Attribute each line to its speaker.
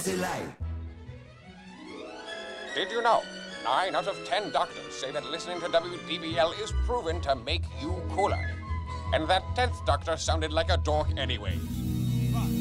Speaker 1: lie.
Speaker 2: Did you know? 9 out of 10 doctors say that listening to WDBL is proven to make you cooler. And that 10th doctor sounded like a dork anyway.